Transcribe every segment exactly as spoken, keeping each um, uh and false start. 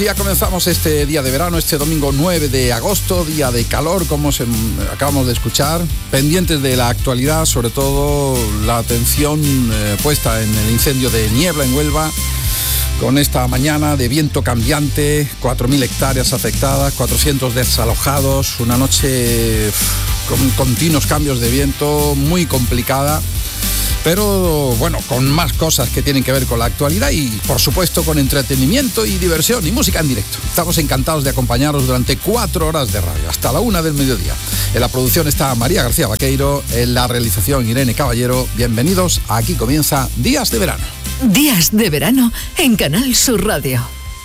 Ya comenzamos este día de verano, este domingo nueve de agosto, día de calor, como se, acabamos de escuchar, pendientes de la actualidad, sobre todo la atención eh, puesta en el incendio de Niebla en Huelva, con esta mañana de viento cambiante, cuatro mil hectáreas afectadas, cuatrocientos desalojados, una noche pff, con continuos cambios de viento, muy complicada. Pero bueno, con más cosas que tienen que ver con la actualidad y por supuesto con entretenimiento y diversión y música en directo. Estamos encantados de acompañaros durante cuatro horas de radio, hasta la una del mediodía. En la producción está María García Vaqueiro, en la realización Irene Caballero. Bienvenidos, aquí comienza Días de Verano. Días de Verano en Canal Sur Radio.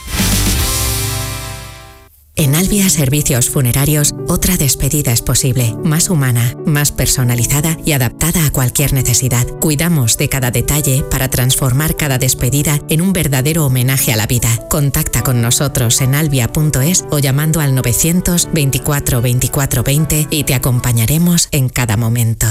En Albia Servicios Funerarios, otra despedida es posible, más humana, más personalizada y adaptada a cualquier necesidad. Cuidamos de cada detalle para transformar cada despedida en un verdadero homenaje a la vida. Contacta con nosotros en albia punto es o llamando al novecientos veinticuatro veinticuatro veinte y te acompañaremos en cada momento.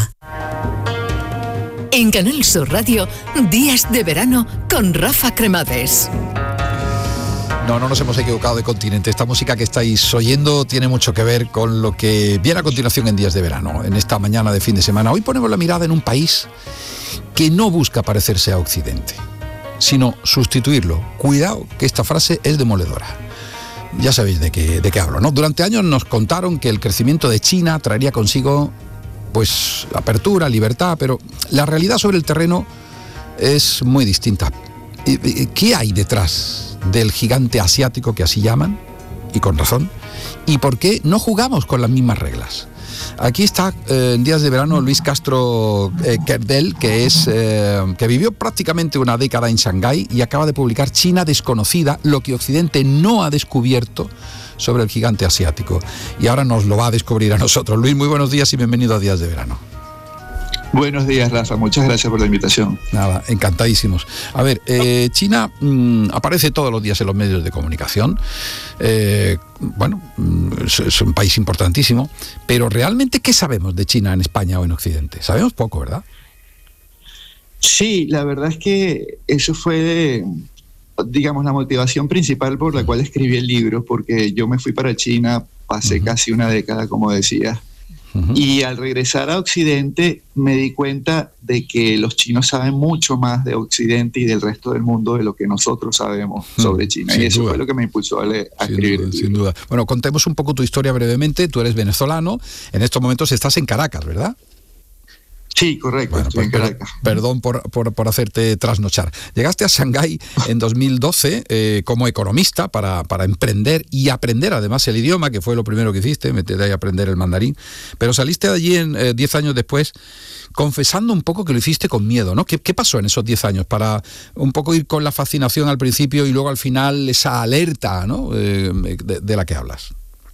En Canal Sur Radio, Días de Verano con Rafa Cremades. No, no nos hemos equivocado de continente. Esta música que estáis oyendo tiene mucho que ver con lo que viene a continuación en Días de Verano, en esta mañana de fin de semana. Hoy ponemos la mirada en un país que no busca parecerse a Occidente, sino sustituirlo. Cuidado, que esta frase es demoledora. Ya sabéis de qué, de qué hablo, ¿no? Durante años nos contaron que el crecimiento de China traería consigo, pues, apertura, libertad, pero la realidad sobre el terreno es muy distinta. ¿Qué hay detrás del gigante asiático que así llaman, y con razón, y por qué no jugamos con las mismas reglas? Aquí está eh, en Días de Verano Luis Castro eh, Kerdel, que es eh, que vivió prácticamente una década en Shanghái y acaba de publicar China desconocida, lo que Occidente no ha descubierto sobre el gigante asiático, y ahora nos lo va a descubrir a nosotros. Luis, muy buenos días y bienvenido a Días de Verano. Buenos días, Rafa. Muchas gracias por la invitación. Nada, encantadísimos. A ver, eh, China mmm, aparece todos los días en los medios de comunicación. Eh, bueno, es, es un país importantísimo, pero ¿realmente qué sabemos de China en España o en Occidente? Sabemos poco, ¿verdad? Sí, la verdad es que eso fue, digamos, la motivación principal por la cual escribí el libro, porque yo me fui para China, pasé uh-huh. casi una década, como decías. Y al regresar a Occidente me di cuenta de que los chinos saben mucho más de Occidente y del resto del mundo de lo que nosotros sabemos sobre China. Sin y eso duda. Fue lo que me impulsó a, leer, a sin escribir duda, el libro. Sin duda. Bueno, contemos un poco tu historia brevemente. Tú eres venezolano, en estos momentos estás en Caracas, ¿verdad? Sí, correcto, bueno, estoy pues, en Caracas. Perdón por, por, por hacerte trasnochar. Llegaste a Shanghái en dos mil doce eh, como economista para, para emprender y aprender además el idioma, que fue lo primero que hiciste, meterte ahí a aprender el mandarín. Pero saliste de allí en eh, diez años después confesando un poco que lo hiciste con miedo, ¿no? ¿Qué, qué pasó en esos diez años para un poco ir con la fascinación al principio y luego al final esa alerta, ¿no? eh, de, de la que hablas?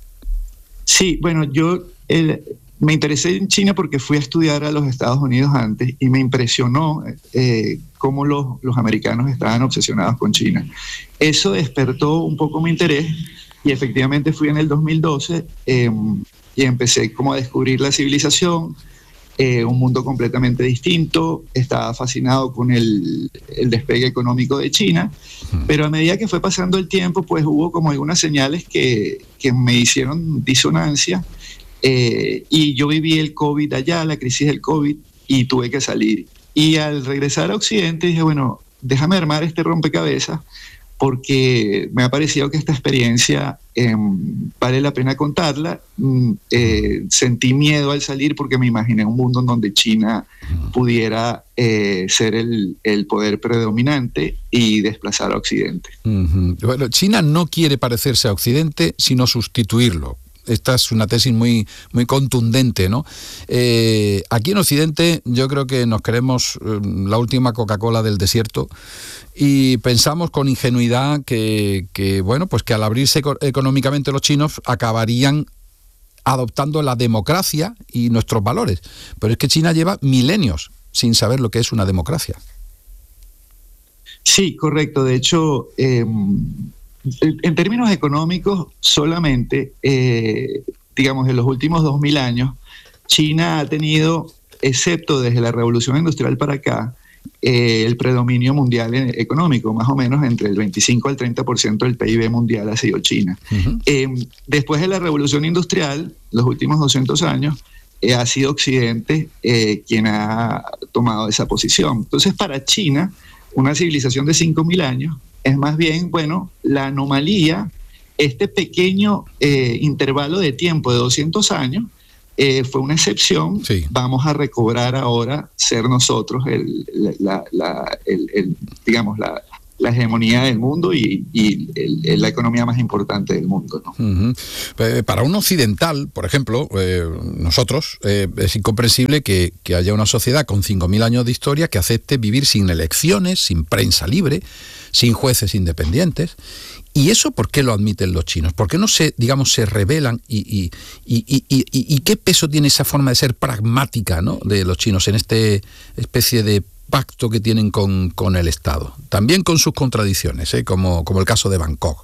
Sí, bueno, yo... El... Me interesé en China porque fui a estudiar a los Estados Unidos antes y me impresionó eh, cómo los, los americanos estaban obsesionados con China. Eso despertó un poco mi interés y efectivamente fui en el dos mil doce eh, y empecé como a descubrir la civilización, eh, un mundo completamente distinto. Estaba fascinado con el, el despegue económico de China, pero a medida que fue pasando el tiempo, pues hubo como algunas señales que, que me hicieron disonancia. Eh, y yo viví el COVID allá, la crisis del COVID, y tuve que salir. Y al regresar a Occidente dije, bueno, déjame armar este rompecabezas, porque me ha parecido que esta experiencia eh, vale la pena contarla. Mm, eh, sentí miedo al salir porque me imaginé un mundo en donde China pudiera eh, ser el, el poder predominante y desplazar a Occidente. Uh-huh. Bueno, China no quiere parecerse a Occidente, sino sustituirlo. Esta es una tesis muy, muy contundente, ¿no? Eh, aquí en Occidente yo creo que nos creemos eh, la última Coca-Cola del desierto y pensamos con ingenuidad que, que, bueno, pues que al abrirse eco- económicamente los chinos acabarían adoptando la democracia y nuestros valores. Pero es que China lleva milenios sin saber lo que es una democracia. Sí, correcto. De hecho... Eh, En términos económicos, solamente, eh, digamos, en los últimos dos mil años, China ha tenido, excepto desde la Revolución Industrial para acá, eh, el predominio mundial en, económico, más o menos entre el veinticinco al treinta por ciento del P I B mundial ha sido China. Uh-huh. Eh, después de la revolución industrial, los últimos doscientos años, eh, ha sido Occidente eh, quien ha tomado esa posición. Entonces, para China, una civilización de cinco mil años es más bien, bueno, la anomalía, este pequeño eh, intervalo de tiempo de doscientos años, Eh, fue una excepción. Sí. Vamos a recobrar ahora ser nosotros el, la, la, el, el, digamos, la, la hegemonía del mundo y, y el, el, la economía más importante del mundo, ¿no? Uh-huh. Eh, para un occidental, por ejemplo, eh, nosotros, eh, es incomprensible que, que haya una sociedad con cinco mil años de historia que acepte vivir sin elecciones, sin prensa libre, sin jueces independientes. ¿Y eso por qué lo admiten los chinos? ¿Por qué no se, digamos, se rebelan? ¿Y, y, y, y, y, y qué peso tiene esa forma de ser pragmática, ¿no?, de los chinos en este especie de pacto que tienen con, con el Estado? También con sus contradicciones, ¿eh?, como, como el caso de Bangkok.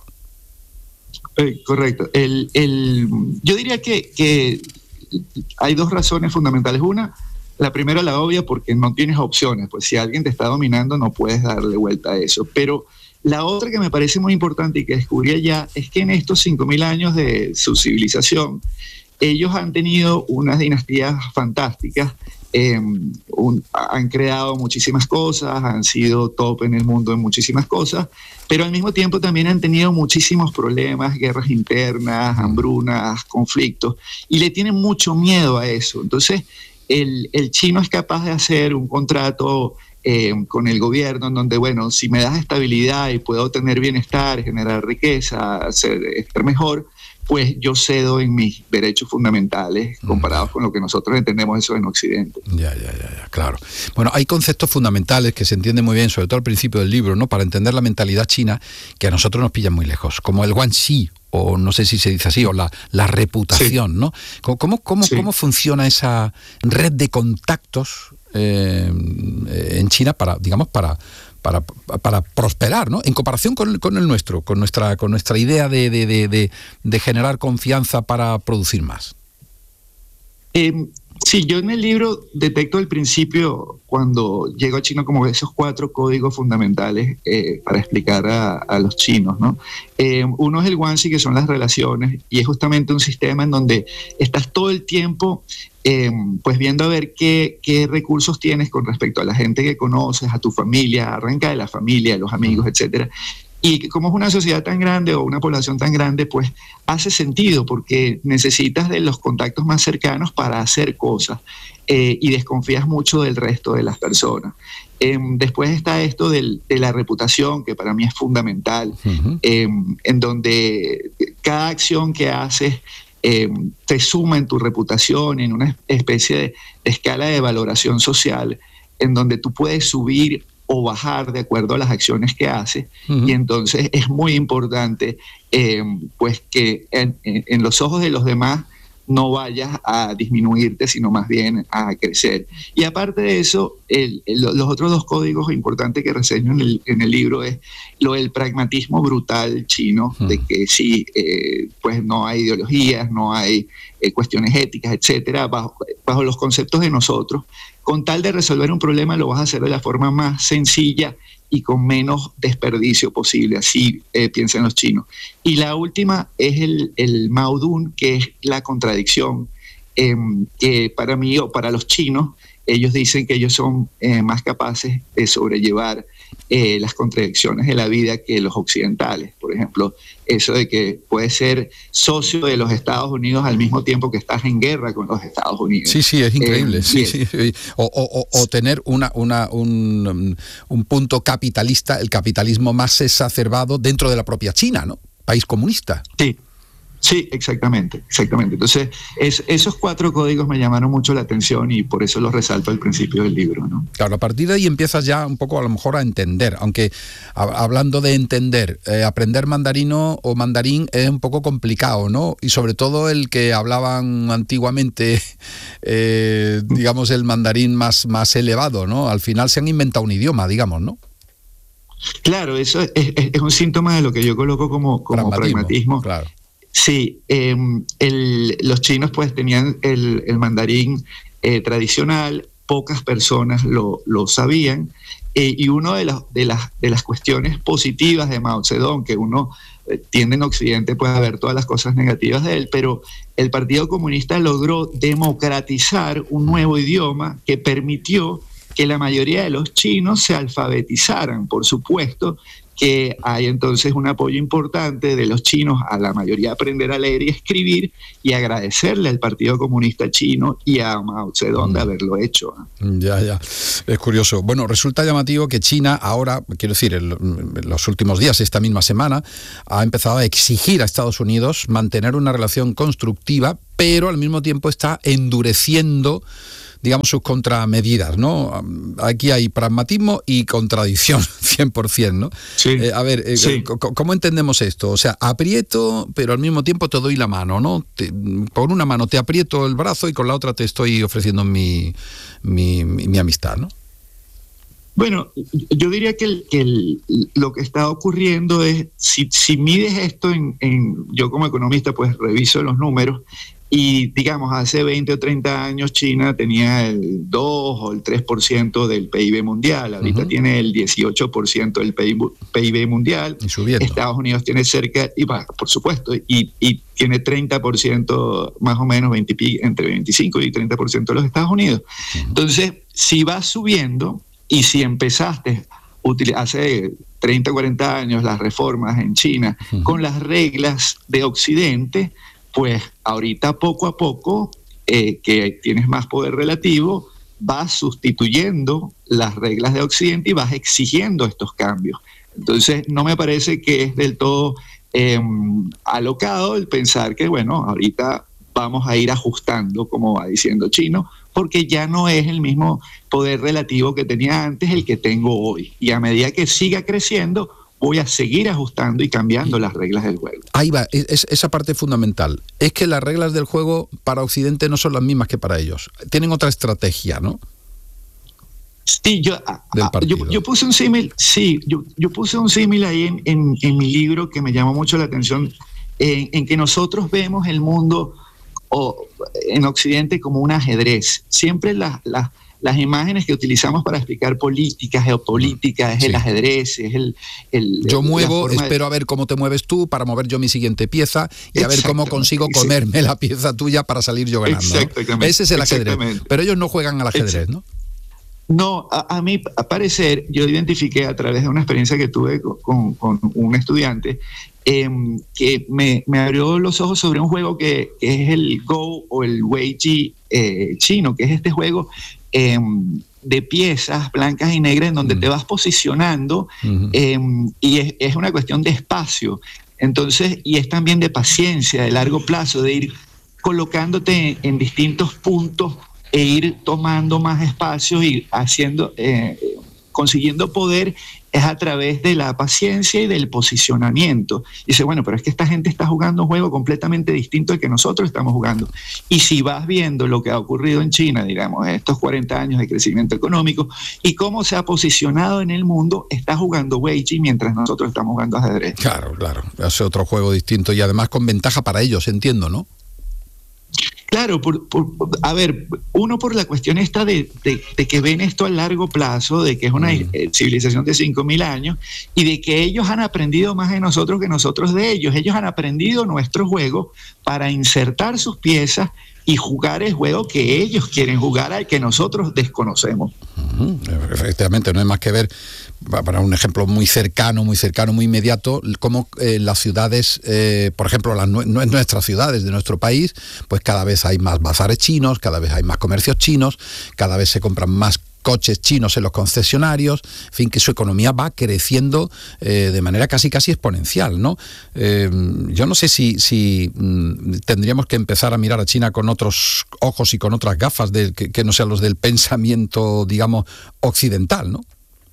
Eh, correcto. El, el, yo diría que, que hay dos razones fundamentales. Una, la primera, la obvia, porque no tienes opciones. Pues si alguien te está dominando, no puedes darle vuelta a eso. Pero la otra que me parece muy importante y que descubrí allá es que en estos cinco mil años de su civilización, ellos han tenido unas dinastías fantásticas, eh, un, han creado muchísimas cosas, han sido top en el mundo en muchísimas cosas, pero al mismo tiempo también han tenido muchísimos problemas, guerras internas, hambrunas, conflictos, y le tienen mucho miedo a eso. Entonces, el, el chino es capaz de hacer un contrato Eh, con el gobierno, en donde, bueno, si me das estabilidad y puedo tener bienestar, generar riqueza, ser, estar mejor, pues yo cedo en mis derechos fundamentales comparados mm. con lo que nosotros entendemos eso en Occidente. Ya, ya, ya, ya, claro. Bueno, hay conceptos fundamentales que se entienden muy bien, sobre todo al principio del libro, ¿no?, para entender la mentalidad china, que a nosotros nos pillan muy lejos, como el guanxi, o no sé si se dice así, o la, la reputación, sí. ¿no? ¿Cómo, cómo, cómo, sí. ¿Cómo funciona esa red de contactos eh, en China para, digamos, para, para, para prosperar, ¿no?, en comparación con, con el nuestro, con nuestra, con nuestra idea de, de, de, de, de generar confianza para producir más? Eh, sí, yo en el libro detecto al principio, cuando llego a China, como esos cuatro códigos fundamentales eh, para explicar a, a los chinos, ¿no? Eh, uno es el guanxi, que son las relaciones, y es justamente un sistema en donde estás todo el tiempo eh, pues viendo a ver qué, qué recursos tienes con respecto a la gente que conoces, a tu familia, arranca de la familia, de los amigos, etcétera. Y como es una sociedad tan grande o una población tan grande, pues hace sentido, porque necesitas de los contactos más cercanos para hacer cosas eh, y desconfías mucho del resto de las personas. Eh, después está esto del, de la reputación, que para mí es fundamental, uh-huh. eh, en donde cada acción que haces eh, te suma en tu reputación, en una especie de escala de valoración social, en donde tú puedes subir o bajar de acuerdo a las acciones que hace, uh-huh. y entonces es muy importante eh, pues que en, en los ojos de los demás no vayas a disminuirte, sino más bien a crecer. Y aparte de eso, el, el, los otros dos códigos importantes que reseño en el, en el libro es lo del pragmatismo brutal chino, uh-huh. de que sí, eh, pues no hay ideologías, no hay eh, cuestiones éticas, etcétera, bajo, bajo los conceptos de nosotros. Con tal de resolver un problema, lo vas a hacer de la forma más sencilla y con menos desperdicio posible, así eh, piensan los chinos. Y la última es el, el Maodun, que es la contradicción, eh, que para mí o para los chinos, ellos dicen que ellos son eh, más capaces de sobrellevar eh, las contradicciones de la vida que los occidentales. Por ejemplo, eso de que puedes ser socio de los Estados Unidos al mismo tiempo que estás en guerra con los Estados Unidos. Sí, sí, es increíble. Eh, sí, sí, sí. O, o, o tener una, una, un, un punto capitalista, el capitalismo más exacerbado dentro de la propia China, ¿no? País comunista. Sí. Sí, exactamente, exactamente. Entonces, es, esos cuatro códigos me llamaron mucho la atención y por eso los resalto al principio del libro, ¿no? Claro, a partir de ahí empiezas ya un poco a lo mejor a entender, aunque a, hablando de entender, eh, aprender mandarino o mandarín es un poco complicado, ¿no? Y sobre todo el que hablaban antiguamente, eh, digamos, el mandarín más, más elevado, ¿no? Al final se han inventado un idioma, digamos, ¿no? Claro, eso es, es, es un síntoma de lo que yo coloco como, como pragmatismo. pragmatismo. Claro. Sí, eh, el, los chinos pues tenían el, el mandarín eh, tradicional, pocas personas lo, lo sabían. Eh, y una de, las de, las, de las cuestiones positivas de Mao Zedong, que uno eh, tiende en Occidente puede ver todas las cosas negativas de él, pero el Partido Comunista logró democratizar un nuevo idioma que permitió que la mayoría de los chinos se alfabetizaran. Por supuesto que hay entonces un apoyo importante de los chinos a la mayoría aprender a leer y escribir, y agradecerle al Partido Comunista Chino y a Mao Zedong de haberlo hecho. Ya, ya. Es curioso. Bueno, resulta llamativo que China ahora, quiero decir, en los últimos días, esta misma semana, ha empezado a exigir a Estados Unidos mantener una relación constructiva, pero al mismo tiempo está endureciendo, digamos, sus contramedidas, ¿no? Aquí hay pragmatismo y contradicción, cien por ciento, ¿no? Sí, eh, a ver, eh, sí. ¿cómo entendemos esto? O sea, aprieto, pero al mismo tiempo te doy la mano, ¿no? Te, por una mano te aprieto el brazo y con la otra te estoy ofreciendo mi, mi, mi, mi amistad, ¿no? Bueno, yo diría que, el, que el, lo que está ocurriendo es, si, si mides esto en, en, yo como economista pues reviso los números, y digamos hace veinte o treinta años China tenía el dos o el tres por ciento del P I B mundial, ahorita uh-huh. tiene el dieciocho por ciento del P I B mundial, y subiendo. Estados Unidos tiene cerca, y va, por supuesto, y, y tiene treinta por ciento más o menos, veinte, entre veinticinco y treinta por ciento de los Estados Unidos. Uh-huh. Entonces, si vas subiendo, y si empezaste hace treinta o cuarenta años las reformas en China uh-huh. con las reglas de Occidente, pues ahorita poco a poco, eh, que tienes más poder relativo, vas sustituyendo las reglas de Occidente y vas exigiendo estos cambios. Entonces no me parece que es del todo eh, alocado el pensar que, bueno, ahorita vamos a ir ajustando, como va diciendo Chino, porque ya no es el mismo poder relativo que tenía antes el que tengo hoy. Y a medida que siga creciendo, voy a seguir ajustando y cambiando las reglas del juego. Ahí va, es, esa parte fundamental. Es que las reglas del juego para Occidente no son las mismas que para ellos. Tienen otra estrategia, ¿no? Sí, yo, yo, yo puse un símil, sí, yo, yo puse un símil ahí en, en, en mi libro que me llamó mucho la atención, en, en que nosotros vemos el mundo o, en Occidente como un ajedrez. Siempre las... La, Las imágenes que utilizamos para explicar política, geopolítica, es sí. el ajedrez, es el... el yo muevo, espero de... a ver cómo te mueves tú para mover yo mi siguiente pieza y a ver cómo consigo comerme sí. la pieza tuya para salir yo ganando. ¿No? Ese es el ajedrez. Pero ellos no juegan al ajedrez, ¿no? No, a, a mí, a parecer, yo identifiqué a través de una experiencia que tuve con, con un estudiante eh, que me, me abrió los ojos sobre un juego que, que es el Go o el Weiji eh, chino, que es este juego Eh, de piezas blancas y negras en donde uh-huh. te vas posicionando uh-huh. eh, y es, es una cuestión de espacio, entonces, y es también de paciencia, de largo plazo, de ir colocándote en distintos puntos e ir tomando más espacios y haciendo, eh, consiguiendo poder es a través de la paciencia y del posicionamiento. Y dice, bueno, pero es que esta gente está jugando un juego completamente distinto al que nosotros estamos jugando. Y si vas viendo lo que ha ocurrido en China, digamos, estos cuarenta años de crecimiento económico, y cómo se ha posicionado en el mundo, está jugando Weiji mientras nosotros estamos jugando ajedrez. Claro, claro, hace otro juego distinto y además con ventaja para ellos, entiendo, ¿no? Claro, por, por, a ver, uno por la cuestión esta de, de, de que ven esto a largo plazo, de que es una mm. civilización de cinco mil años y de que ellos han aprendido más de nosotros que nosotros de ellos. Ellos han aprendido nuestro juego para insertar sus piezas y jugar el juego que ellos quieren jugar, al que nosotros desconocemos. Uh-huh. Efectivamente, no hay más que ver, para un ejemplo muy cercano, muy cercano, muy inmediato, cómo eh, las ciudades, eh, por ejemplo, las nuestras ciudades de nuestro país, pues cada vez hay más bazares chinos, cada vez hay más comercios chinos, cada vez se compran más coches chinos en los concesionarios, en fin, que su economía va creciendo eh, de manera casi casi exponencial, ¿no? Eh, yo no sé si, si mm, tendríamos que empezar a mirar a China con otros ojos y con otras gafas de, que, que no sean los del pensamiento, digamos, occidental, ¿no?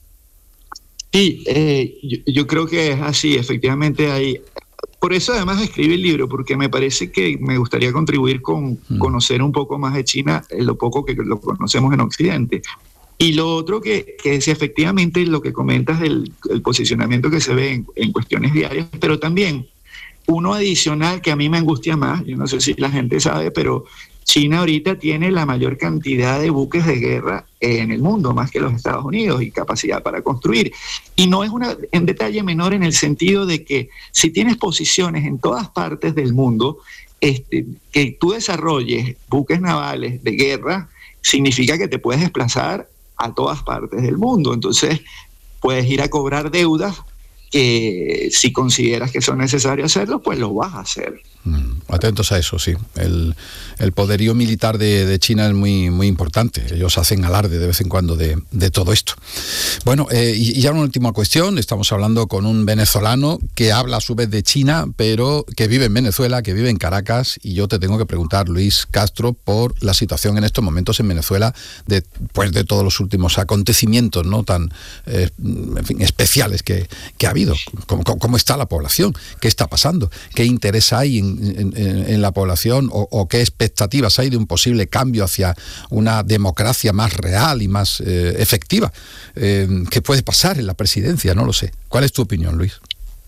Sí, eh, yo, yo creo que es así, efectivamente hay... Por eso además escribí el libro, porque me parece que me gustaría contribuir con mm. conocer un poco más de China, lo poco que lo conocemos en Occidente. Y lo otro que, que es efectivamente lo que comentas del el posicionamiento que se ve en, en cuestiones diarias, pero también uno adicional que a mí me angustia más, yo no sé si la gente sabe, pero China ahorita tiene la mayor cantidad de buques de guerra en el mundo, más que los Estados Unidos, y capacidad para construir. Y no es una, en detalle menor en el sentido de que si tienes posiciones en todas partes del mundo, este, que tú desarrolles buques navales de guerra, significa que te puedes desplazar a todas partes del mundo. Entonces, puedes ir a cobrar deudas que si consideras que son necesarios hacerlo, pues lo vas a hacer. Mm, atentos a eso, sí. El, el poderío militar de, de China es muy, muy importante. Ellos hacen alarde de vez en cuando de, de todo esto. Bueno, eh, y, y ya una última cuestión. Estamos hablando con un venezolano que habla a su vez de China, pero que vive en Venezuela, que vive en Caracas, y yo te tengo que preguntar, Luis Castro, por la situación en estos momentos en Venezuela, después de todos los últimos acontecimientos, ¿no?, tan eh, en fin, especiales que, que ha habido. ¿Cómo, cómo está la población? ¿Qué está pasando? ¿Qué interés hay en, en, en la población? O, ¿O qué expectativas hay de un posible cambio hacia una democracia más real y más eh, efectiva? Eh, ¿Qué puede pasar en la presidencia? No lo sé. ¿Cuál es tu opinión, Luis?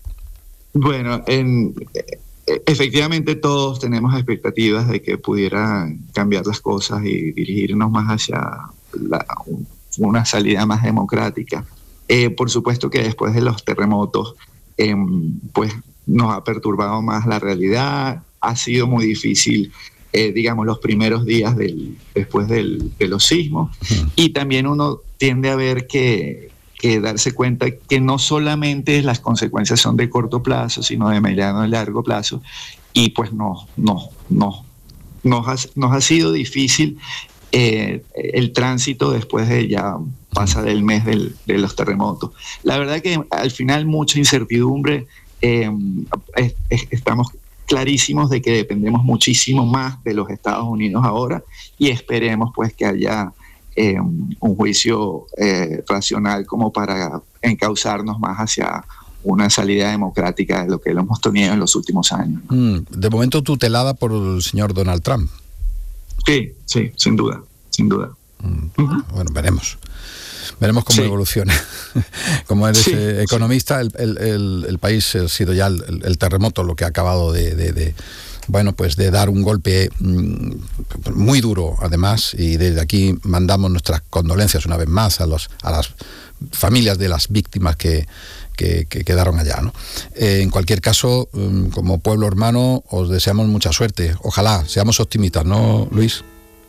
Bueno, en, efectivamente todos tenemos expectativas de que pudieran cambiar las cosas y dirigirnos más hacia la, una salida más democrática. Eh, por supuesto que después de los terremotos, eh, pues nos ha perturbado más la realidad. Ha sido muy difícil, eh, digamos, los primeros días del, después del, de los sismos. Uh-huh. Y también uno tiende a ver que, que darse cuenta que no solamente las consecuencias son de corto plazo, sino de mediano y largo plazo. Y pues no, no, no, nos ha, nos ha sido difícil eh, el tránsito después de ya pasa del mes del, de los terremotos. La verdad que al final mucha incertidumbre, eh, es, es, estamos clarísimos de que dependemos muchísimo más de los Estados Unidos ahora, y esperemos pues que haya eh, un juicio eh, racional como para encauzarnos más hacia una salida democrática de lo que lo hemos tenido en los últimos años. Mm, de momento tutelada por el señor Donald Trump. Sí, sí, sin duda, sin duda. Mm, uh-huh. Bueno, veremos. Veremos cómo sí. evoluciona. Como eres sí, eh, economista, sí. el, el, el país ha sido ya el, el terremoto lo que ha acabado de, de, de, bueno, pues de dar un golpe mmm, muy duro, además, y desde aquí mandamos nuestras condolencias una vez más a, los, a las familias de las víctimas que, que, que quedaron allá, ¿no? Eh, en cualquier caso, um, como pueblo hermano, os deseamos mucha suerte. Ojalá, seamos optimistas, ¿no, Luis?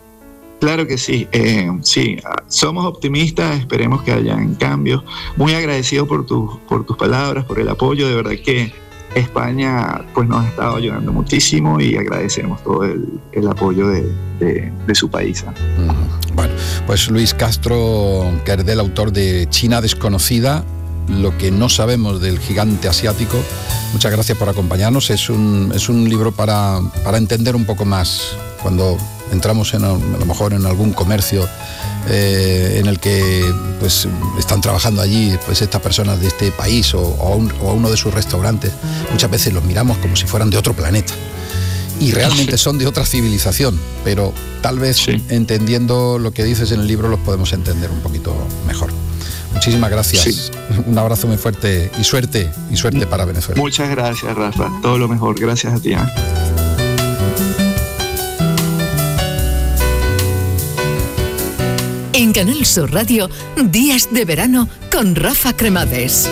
Claro que sí, eh, sí, somos optimistas, esperemos que hayan cambios. Muy agradecido por, tu, por tus palabras, por el apoyo, de verdad que España pues nos ha estado ayudando muchísimo y agradecemos todo el, el apoyo de, de, de su país. Mm, bueno, pues Luis Castro Gerdel, autor de China desconocida, lo que no sabemos del gigante asiático. Muchas gracias por acompañarnos. Es un, es un libro para, para entender un poco más cuando entramos en, a lo mejor en algún comercio eh, en el que pues están trabajando allí pues estas personas de este país o, o, a un, o a uno de sus restaurantes. Muchas veces los miramos como si fueran de otro planeta y realmente son de otra civilización, pero tal vez sí. entendiendo lo que dices en el libro los podemos entender un poquito mejor. Muchísimas gracias. Sí. Un abrazo muy fuerte y suerte y suerte para Venezuela. Muchas gracias, Rafa. Todo lo mejor. Gracias a ti. ¿eh? En Canal Sur Radio, Días de Verano con Rafa Cremades.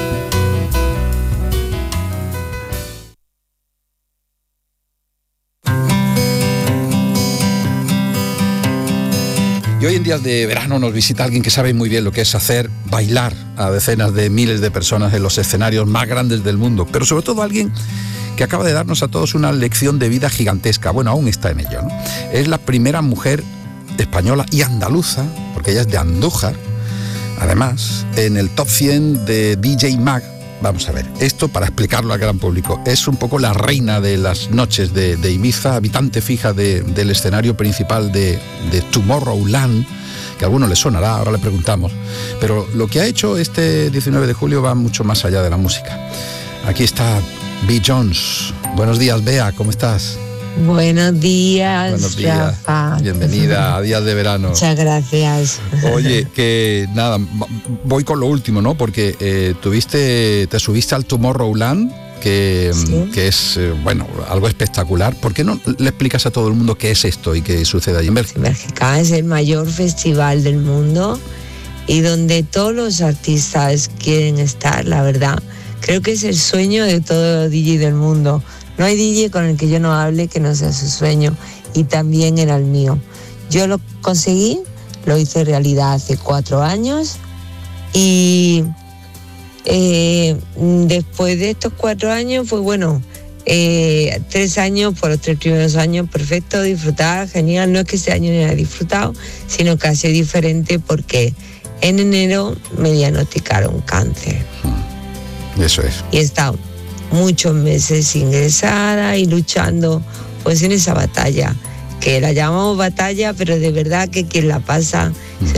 Y hoy en Días de Verano nos visita alguien que sabe muy bien lo que es hacer bailar a decenas de miles de personas en los escenarios más grandes del mundo, pero sobre todo alguien que acaba de darnos a todos una lección de vida gigantesca. Bueno, aún está en ello, ¿no? Es la primera mujer española y andaluza, porque ella es de Andújar, además, en el top cien de D J Mag. Vamos a ver, esto para explicarlo al gran público, es un poco la reina de las noches de, de Ibiza, habitante fija de, del escenario principal de, de Tomorrowland, que a alguno le sonará, ahora le preguntamos, pero lo que ha hecho este diecinueve de julio va mucho más allá de la música. Aquí está Bea Jones. Buenos días, Bea, ¿cómo estás? Buenos días, Buenos días. Rafa. Bienvenida a Días de Verano. Muchas gracias. Oye, que nada, voy con lo último, ¿no? Porque eh, tuviste, te subiste al Tomorrowland que, Sí. que es, eh, bueno, algo espectacular. ¿Por qué no le explicas a todo el mundo qué es esto y qué sucede allí en Bélgica? Bélgica es el mayor festival del mundo y donde todos los artistas quieren estar, la verdad. Creo que es el sueño de todo D J del mundo. No hay D J con el que yo no hable que no sea su sueño, y también era el mío. Yo lo conseguí, lo hice realidad hace cuatro años y eh, después de estos cuatro años fue bueno, eh, tres años, por los tres primeros años, perfecto, disfrutar, genial. No es que este año no haya disfrutado, sino que ha sido diferente porque en enero me diagnosticaron cáncer. Eso es. Y he estado muchos meses ingresada y luchando pues en esa batalla, que la llamamos batalla, pero de verdad que quien la pasa